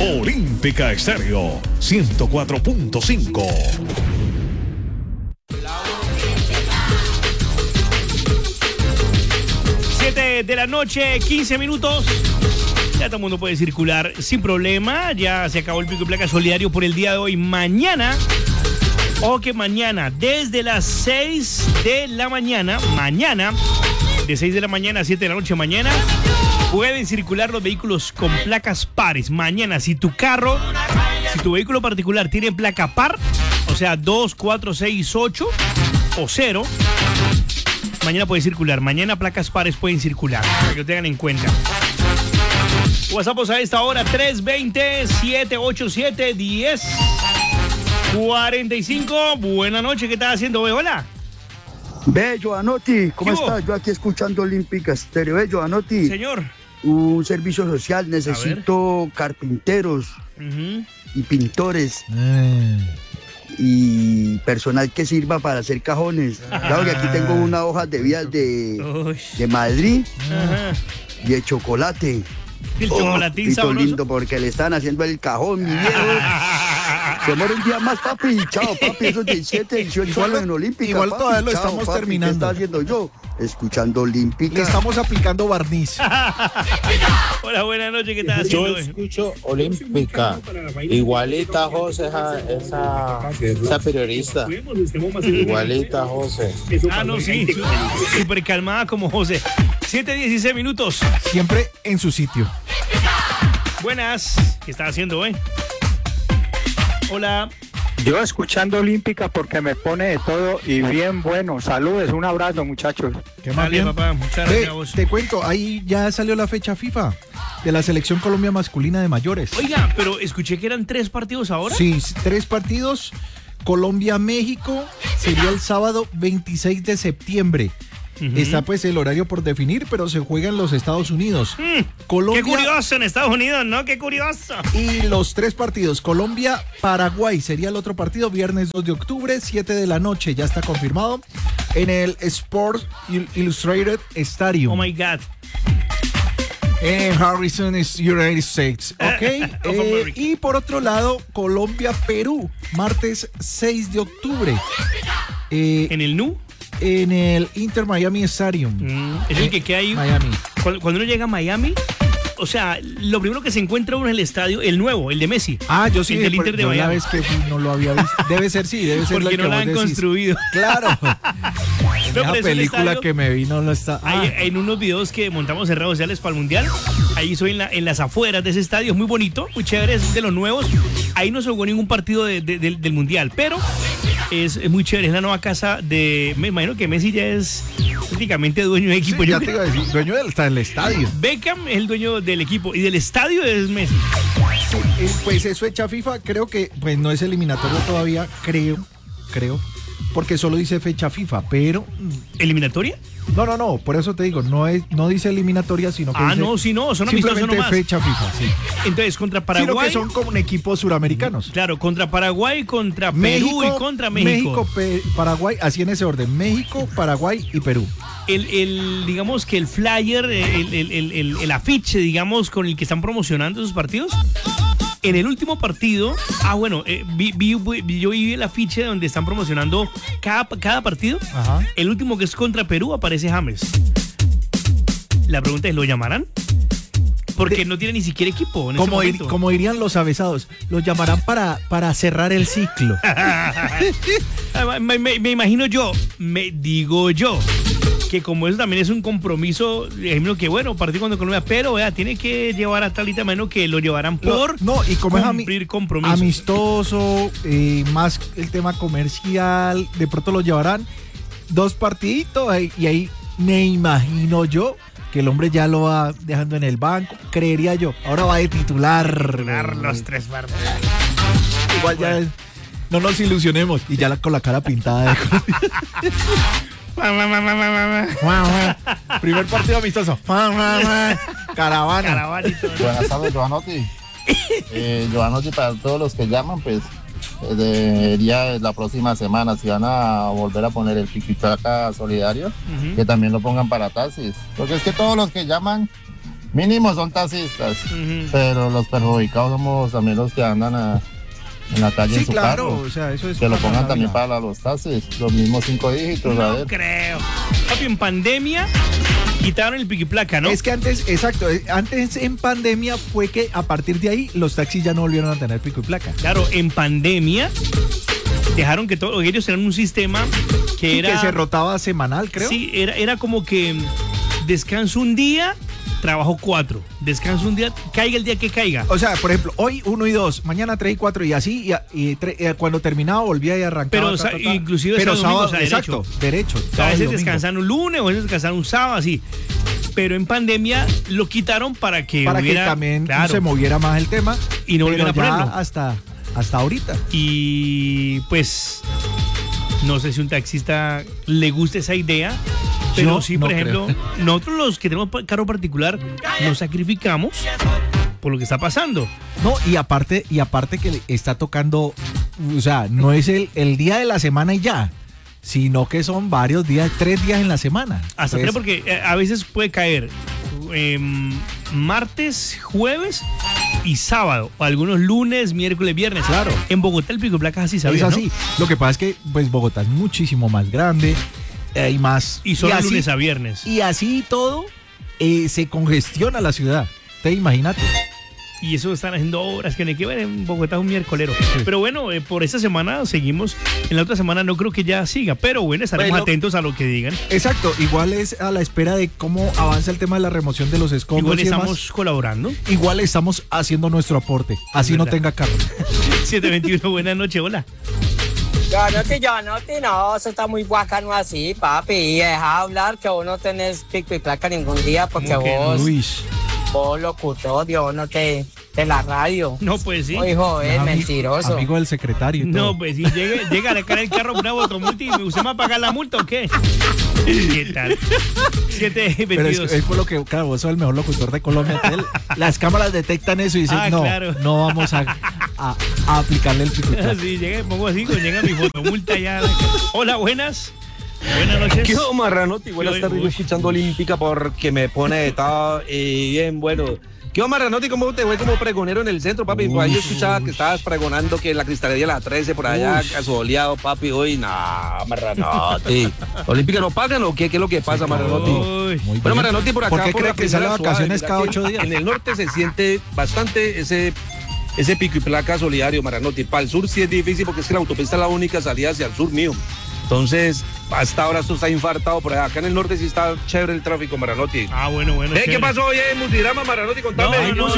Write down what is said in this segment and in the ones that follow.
Olímpica Estéreo 104.5. 7 de la noche, 15 minutos. Ya todo el mundo puede circular sin problema. Ya se acabó el pico y placa solidario por el día de hoy. Mañana, que mañana, desde las 6 de la mañana, de 6 de la mañana a 7 de la noche mañana, pueden circular los vehículos con placas pares. Mañana, si tu vehículo particular tiene placa par, o sea, 2, 4, 6, 8 o 0, mañana puede circular. Mañana placas pares pueden circular, para que lo tengan en cuenta. WhatsApp a esta hora, 320-787-1045. Buenas noches, ¿qué estás haciendo, hola? Joanotti, ¿cómo estás? Yo aquí escuchando Olímpica Estéreo. Joanotti. Señor. Un servicio social, necesito carpinteros y pintores y personal que sirva para hacer cajones. Claro que aquí tengo unas hojas de vías de Madrid y de chocolate. El chocolatín sabroso. Lindo, porque le están haciendo el cajón, mi viejo. Se muere un día más, papi. Chao, papi. Esos 17 ediciones en Olímpica. Igual papi. todavía lo Chao, estamos papi. terminando. ¿Qué está haciendo yo? Escuchando Olímpica. Le estamos aplicando barniz. Hola, buenas noches, ¿qué estás haciendo? Yo escucho Olímpica. Igualita José, esa periodista. Igualita José. No, sí. Súper calmada como José. 7:16 minutos. Siempre en su sitio. Buenas. ¿Qué estás haciendo, Hola. Yo escuchando Olímpica porque me pone de todo y bien bueno. Saludos, un abrazo, muchachos. ¿Qué más bien? Papá, muchas gracias a vos. Te cuento, ahí ya salió la fecha FIFA de la Selección Colombia masculina de mayores. Oiga, pero escuché que eran 3 partidos ahora. Sí, 3 partidos. Colombia-México sería el sábado 26 de septiembre. Está pues el horario por definir, pero se juega en los Estados Unidos. Colombia, qué curioso en Estados Unidos, ¿no? Qué curioso. Y los 3 partidos, Colombia-Paraguay sería el otro partido, viernes 2 de octubre, 7 de la noche, ya está confirmado, en el Sports Illustrated Stadium. Oh my God. En Harrison, United States. Ok. Y por otro lado, Colombia-Perú, martes 6 de octubre. ¿En el NU? En el Inter Miami Stadium. Es el que queda ahí. Miami. Cuando uno llega a Miami, o sea, lo primero que se encuentra uno es el estadio, el nuevo, el de Messi. Yo sí. El del Inter de Miami. La vez que no lo había visto. Debe ser, sí, debe ser. Porque no lo han construido. Claro. La película que me vi no lo está. En unos videos que montamos en redes sociales para el Mundial, ahí soy en las afueras de ese estadio, es muy bonito, muy chévere, es de los nuevos. Ahí no se jugó ningún partido del Mundial, pero es muy chévere, es la nueva casa me imagino que Messi ya es prácticamente dueño del equipo. Sí, ya te iba a decir, dueño del estadio. Beckham es el dueño del equipo y del estadio es Messi. Pues eso fecha FIFA, creo que pues no es eliminatorio todavía, creo, porque solo dice fecha FIFA, pero... ¿Eliminatoria? No, por eso te digo, no dice eliminatoria, sino que dice son amistosos nomás. Fecha FIFA, sí. Entonces, contra Paraguay... Sino que son como equipos suramericanos. Claro, contra Paraguay, contra Perú y contra México. Paraguay, así en ese orden, México, Paraguay y Perú. Digamos que el flyer, el afiche, digamos, con el que están promocionando esos partidos... En el último partido, yo vi el afiche donde están promocionando cada partido. Ajá. El último, que es contra Perú, aparece James. La pregunta es, ¿lo llamarán? Porque no tiene ni siquiera equipo en ese momento. Como dirían los avesados, lo llamarán para cerrar el ciclo. me imagino digo yo, que como eso también es un compromiso, ejemplo que partido contra Colombia, pero tiene que llevar a talita menos que lo llevarán por y como cumplir compromisos. Amistoso, más el tema comercial, de pronto lo llevarán 2 partiditos y ahí me imagino yo que el hombre ya lo va dejando en el banco, creería yo. Ahora va de titular. Los 3 partidos. Igual ya no nos ilusionemos. Y ya con la cara pintada de... Primer partido amistoso. Caravana. Buenas tardes, Joanotti. Joanotti, para todos los que llaman, pues debería la próxima semana, si van a volver a poner el piquichaca solidario, que también lo pongan para taxis. Porque es que todos los que llaman Mínimo son taxistas, pero los perjudicados somos también los que andan en la calle en su carro. O sea, eso es que lo pongan también para los taxis, los mismos 5 dígitos. No creo. Papi, en pandemia quitaron el pico y placa, ¿no? Es que antes, exacto, antes en pandemia fue que a partir de ahí los taxis ya no volvieron a tener pico y placa. Claro, en pandemia dejaron que todos ellos tenían un sistema que era... que se rotaba semanal, creo. Sí, era como que descanso un día, trabajo 4. Descanso un día, caiga el día que caiga. O sea, por ejemplo, hoy 1 y 2, mañana 3 y 4 y así, y cuando terminaba volvía y arrancaba. Pero inclusive pero sábado, sábado, exacto, derecho. A veces descansan un lunes, o a veces descansan un sábado, así. Pero en pandemia lo quitaron para que hubiera, que también se moviera más el tema. Y no volvieron a ponerlo. Hasta ahorita. Y pues no sé si un taxista le gusta esa idea, pero sí, por ejemplo, nosotros los que tenemos carro particular nos sacrificamos por lo que está pasando. No, y aparte que le está tocando, o sea, no es el día de la semana y ya, sino que son varios días, 3 días en la semana. Hasta 3, porque a veces puede caer martes, jueves y sábado, o algunos lunes, miércoles, viernes. Claro. En Bogotá el pico y placa así sabía, es así. ¿no? Lo que pasa es que pues Bogotá es muchísimo más grande y más. Y solo lunes a viernes. Y así todo se congestiona la ciudad. Te imagínate. Y eso están haciendo obras que no hay que ver en Bogotá, un miércolero. Sí. Pero bueno, por esta semana seguimos. En la otra semana no creo que ya siga. Pero bueno, estaremos atentos a lo que digan. Exacto. Igual es a la espera de cómo avanza el tema de la remoción de los escombros. Igual estamos colaborando. Igual estamos haciendo nuestro aporte. Así no tenga carro. 721, buenas noches, hola. Yo no, eso está muy bacano así, papi. Y deja hablar que vos no tenés pico y placa ningún día porque vos locutor, Dios no te de la radio. No, pues sí. Hijo, es mentiroso. Amigo del secretario. No, pues sí, llega a la cara del carro una automulta y ¿usted me va a pagar la multa o qué? ¿Qué tal? 722. Pero es por lo que, claro, vos sos el mejor locutor de Colombia. Las cámaras detectan eso y dicen, claro. No vamos a aplicarle el pico. Sí, pongo así, llega mi fotomulta ya. Hola, buenas. Buenas noches. ¿Qué onda, Marranotti? Buenas tardes, escuchando Olímpica porque me pone de todo bien bueno. ¿Qué onda, Marranotti? ¿Cómo te fue como pregonero en el centro, papi? Por ahí yo escuchaba que estabas pregonando que la cristalería de la 13 por allá, asoleado, papi. Hoy, Marranotti. ¿Olímpica no pagan o qué? ¿Qué es lo que pasa, Marranotti? Bueno, Marranotti, por acá. ¿Por qué cree que sale vacaciones cada 8 días? En el norte se siente bastante ese pico y placa solidario, Marranotti. Para el sur sí es difícil porque es que la autopista es la única salida hacia el sur mío. Entonces, hasta ahora esto está infartado por allá. Acá en el norte sí está chévere el tráfico, Marranotti. Bueno. ¿Qué pasó hoy en Multidrama, Marranotti? Contame. No,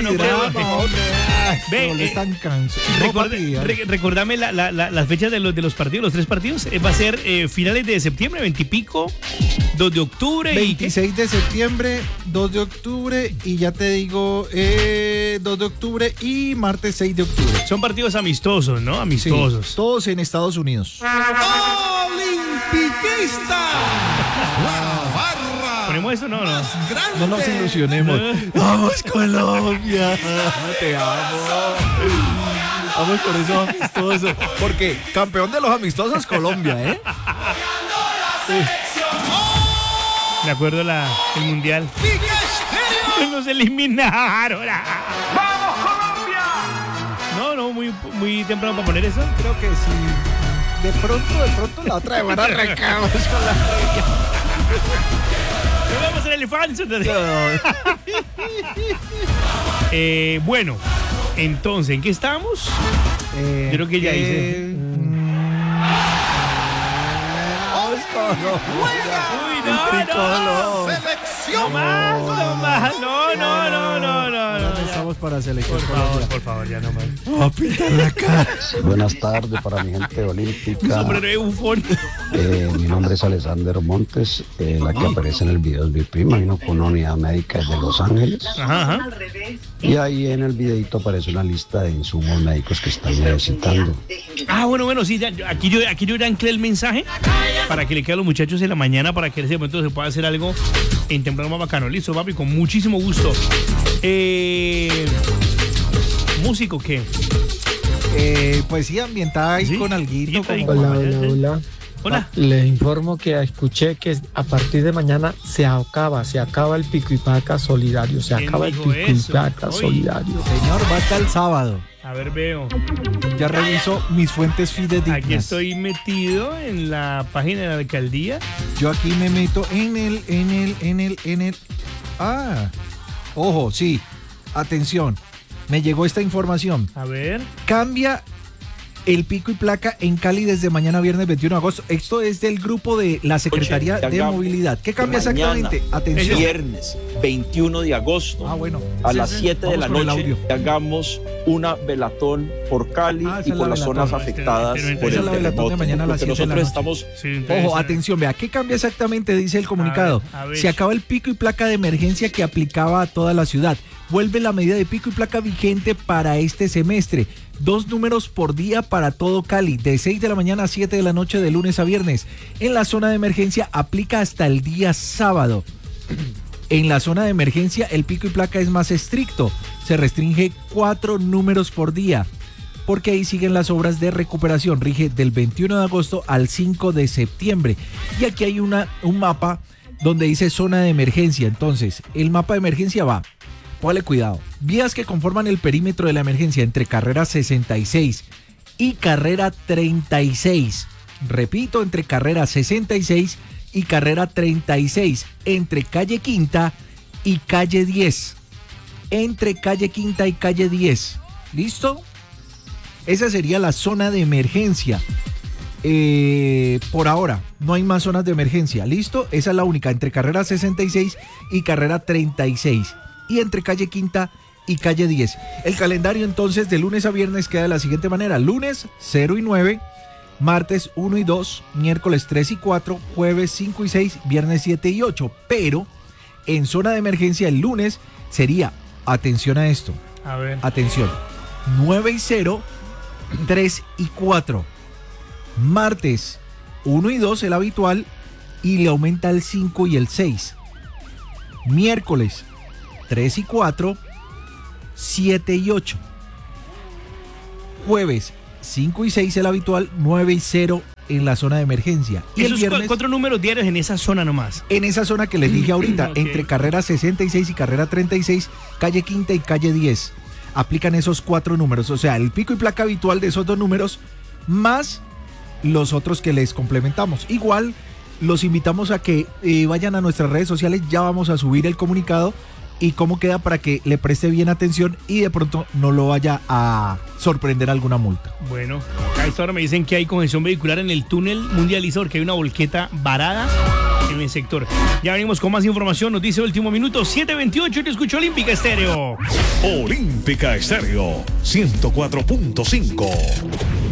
recordame las fechas de los partidos, los 3 partidos. Va a ser finales de septiembre, 20 y pico, 2 de octubre. 26 de septiembre, 2 de octubre y ya te digo, 2 de octubre y martes 6 de octubre. Son partidos amistosos, ¿no? Amistosos. Sí, todos en Estados Unidos. Olimpicista. La barra. ¿Ponemos eso? No. No nos ilusionemos. Vamos, Colombia. Te amo. Vamos por eso amistoso. Porque campeón de los amistosos Colombia, ¿eh? Sí. Me acuerdo el mundial. Nos eliminaron. ¡Vamos, Colombia! No, muy temprano para poner eso. Creo que sí. De pronto la otra van a arrancamos con la previa. Nos vamos en el elefante. Bueno, entonces, ¿en qué estamos? Yo creo que ya hice. Uy, no. Selección. No más. No. Estamos para selección. Por favor, ya no más. A pintar la cara. Buenas tardes para mi gente olímpica. Un sombrero de bufón. Mi nombre es Alexander Montes. La que aparece en el video es mi prima, vino con una unidad médica de Los Ángeles. Ajá. Y ahí en el videito aparece una lista de insumos médicos que están necesitando. Bueno, sí, aquí yo ya anclé el mensaje para que le quede a los muchachos en la mañana para que en ese momento se pueda hacer algo en temprano más bacano. Listo, papi, con muchísimo gusto. ¿Músico qué? Pues sí, ambientada ahí, ¿sí? Con alguito. Hola. Hola. Les informo que escuché que a partir de mañana se acaba el pico y placa solidario. Se acaba el pico y placa solidario. Señor, va hasta el sábado. A ver, veo. Ya reviso mis fuentes fidedignas. Aquí estoy metido en la página de la alcaldía. Yo aquí me meto en el. Ah, ojo, sí. Atención. Me llegó esta información. A ver. Cambia el pico y placa en Cali desde mañana viernes 21 de agosto. Esto es del grupo de la Secretaría de Movilidad. ¿Qué cambia exactamente? Atención. Viernes 21 de agosto. Bueno. A las 7 de la noche hagamos una velatón por Cali y por las zonas afectadas por el terremoto. Mañana a las 7 de la noche. Ojo, atención, vea, ¿qué cambia exactamente? Dice el comunicado. A ver. Se acaba el pico y placa de emergencia que aplicaba a toda la ciudad. Vuelve la medida de pico y placa vigente para este semestre. 2 números por día para todo Cali, de 6 de la mañana a 7 de la noche de lunes a viernes. En la zona de emergencia aplica hasta el día sábado. En la zona de emergencia el pico y placa es más estricto. Se restringe 4 números por día, porque ahí siguen las obras de recuperación. Rige del 21 de agosto al 5 de septiembre. Y aquí hay un mapa donde dice zona de emergencia. Entonces, el mapa de emergencia va... Póngale cuidado. Vías que conforman el perímetro de la emergencia entre carrera 66 y carrera 36. Repito, entre carrera 66 y carrera 36. Entre calle Quinta y calle 10. Entre calle Quinta y calle 10. ¿Listo? Esa sería la zona de emergencia. Por ahora, no hay más zonas de emergencia. ¿Listo? Esa es la única. Entre carrera 66 y carrera 36. Y entre calle Quinta y calle 10. El calendario entonces de lunes a viernes queda de la siguiente manera: lunes 0 y 9, martes 1 y 2, miércoles 3 y 4, jueves 5 y 6, viernes 7 y 8. Pero en zona de emergencia el lunes sería, atención a esto, a ver. Atención, 9 y 0, 3 y 4. Martes 1 y 2 el habitual y le aumenta el 5 y el 6. Miércoles 3 y 4, 7 y 8. Jueves 5 y 6 el habitual, 9 y 0 en la zona de emergencia. Y esos el viernes, 4 números diarios en esa zona nomás. En esa zona que les dije ahorita, Okay. Entre carrera 66 y carrera 36, calle Quinta y calle 10. Aplican esos 4 números, o sea, el pico y placa habitual de esos 2 números, más los otros que les complementamos. Igual, los invitamos a que vayan a nuestras redes sociales, ya vamos a subir el comunicado y cómo queda para que le preste bien atención y de pronto no lo vaya a sorprender alguna multa. Bueno, a esta hora me dicen que hay congestión vehicular en el túnel Mundializador, que hay una volqueta varada en el sector. Ya venimos con más información, nos dice último minuto, 7:28, y te escucho Olímpica Estéreo. Olímpica Estéreo 104.5.